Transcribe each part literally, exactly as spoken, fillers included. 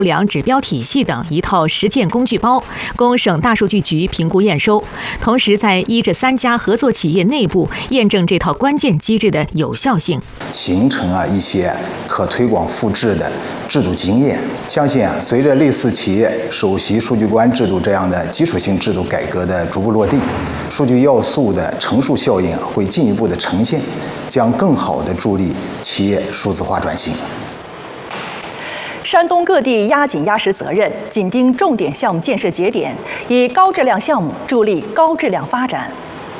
量指标体系等一套实践工具包，供省大数据局评估验收。同时，在依着三家合作企业内部验证这套关键机制的有效性， 形成啊一些可推广复制的制度经验。相信啊，随着类似企业首席数据官制度这样的基础性制度改革的逐步落地，数据要素的乘数效应啊会进一步的呈现，将更好的助力企业数字化转型。 山东各地压紧压实责任，紧盯重点项目建设节点，以高质量项目助力高质量发展。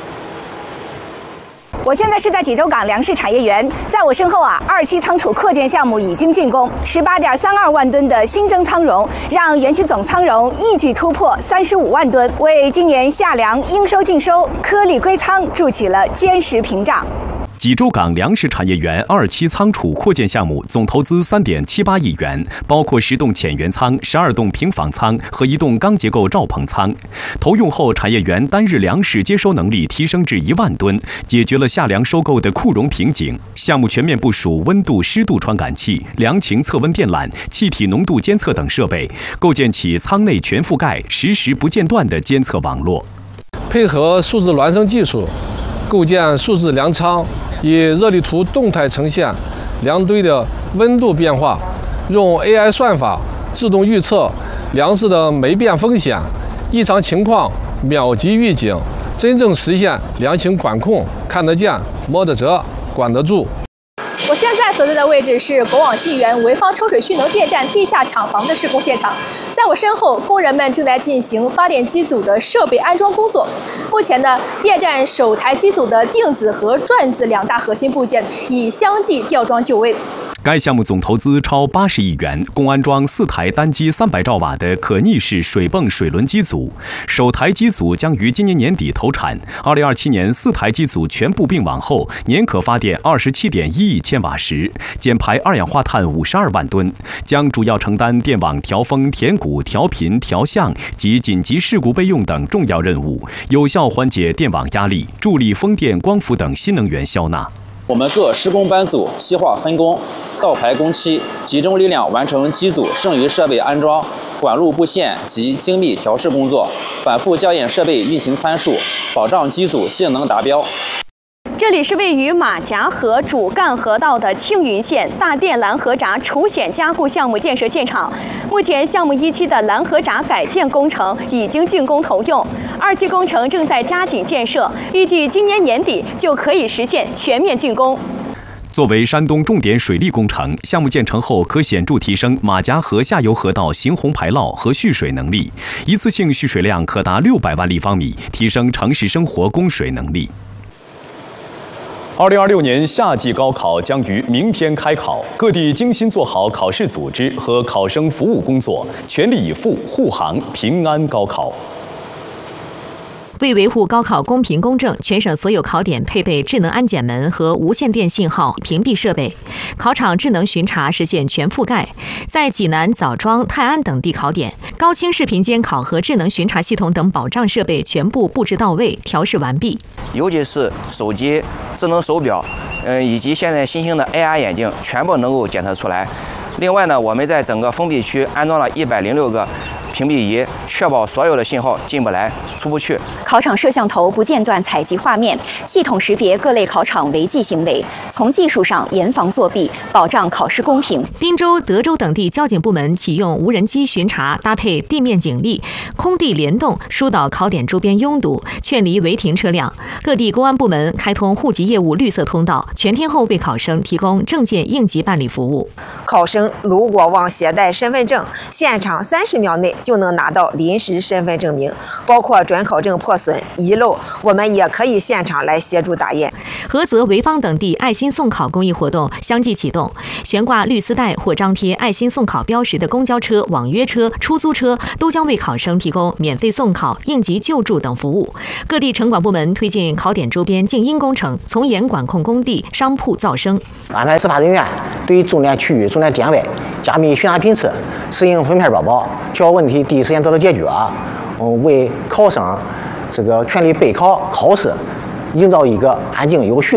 我现在是在济州港粮食产业园，在我身后啊，二期仓储扩建项目已经竣工，十八点三二万吨的新增仓容，让园区总仓容一举突破三十五万吨，为今年夏粮应收尽收、颗粒归仓筑起了坚实屏障。 济州港粮食产业园二期仓储扩建项目总投资三点七八亿元，包括十栋浅员仓、十二栋平房仓和一栋钢结构罩棚仓。投用后，产业园单日粮食接收能力提升至一万吨，解决了夏粮收购的库容瓶颈。项目全面部署温度、湿度传感器、粮情测温电缆、气体浓度监测等设备，构建起仓内全覆盖、实时不间断的监测网络。 配合数字孪生技术，构建数字粮仓。以热力图动态呈现粮堆的温度变化，用 A I 算法自动预测粮食的霉变风险，异常情况秒级预警，真正实现粮情管控，看得见、摸得着、管得住。 我现在所在的位置是国网信源潍坊抽水蓄能电站地下厂房的施工现场，在我身后，工人们正在进行发电机组的设备安装工作。目前呢，电站首台机组的定子和转子两大核心部件已相继吊装就位。 该项目总投资超八十亿元，共安装四台单机三百兆瓦的可逆式水泵水轮机组。首台机组将于今年年底投产。二零二七年，四台机组全部并网后，年可发电二十七点一亿千瓦时，减排二氧化碳五十二万吨，将主要承担电网调峰、填谷、调频、调向及紧急事故备用等重要任务，有效缓解电网压力，助力风电、光伏等新能源消纳。 我们各施工班组细化分工，倒排工期，集中力量完成机组剩余设备安装、管路布线及精密调试工作，反复校验设备运行参数，保障机组性能达标。 这里是位于马夹河主干河道的庆云县大电拦河闸除险加固项目建设现场。目前，项目一期的拦河闸改建工程已经竣工投用，二期工程正在加紧建设，预计今年年底就可以实现全面竣工。 作为山东重点水利工程，项目建成后可显著提升马夹河下游河道行洪排涝和蓄水能力，一次性蓄水量可达六百万立方米，提升城市生活供水能力。二零二六年夏季高考将于明天开考，各地精心做好考试组织和考生服务工作，全力以赴护航平安高考。 为维护高考公平公正，全省所有考点配备智能安检门和无线电信号屏蔽设备，考场智能巡查实现全覆盖。在济南、枣庄、泰安等地考点，高清视频监考和智能巡查系统等保障设备全部布置到位、调试完毕。 尤其是手机、智能手表，嗯，以及现在新兴的 A R 眼镜，全部能够检测出来。另外呢，我们在整个封闭区安装了一百零六个屏蔽仪，确保所有的信号进不来、出不去。 考场摄像头不间断采集画面，系统识别各类考场违纪行为，从技术上严防作弊，保障考试公平。 滨州、德州等地交警部门启用无人机巡查，搭配地面警力，空地联动疏导考点周边拥堵，劝离违停车辆。各地公安部门开通户籍业务绿色通道，全天候为考生提供证件应急办理服务。 考生如果忘携带身份证，现场三十秒内就能拿到临时身份证明，包括准考证破损、遗漏，我们也可以现场来协助打验。 菏泽、潍坊等地爱心送考公益活动相继启动，悬挂绿丝带或张贴爱心送考标识的公交车、网约车、出租车都将为考生提供免费送考、应急救助等服务。各地城管部门推进考点周边静音工程，从严管控工地、商铺噪声， 安排执法人员对重点区域、重点点位加密巡查频次，实行分片报告，确保问题第一时间得到解决，嗯，为考生这个全力备考考试营造一个安静有序的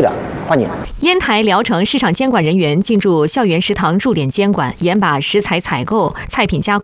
环境。 烟台聊城市场监管人员进驻校园食堂驻点监管，严把食材采购、菜品加工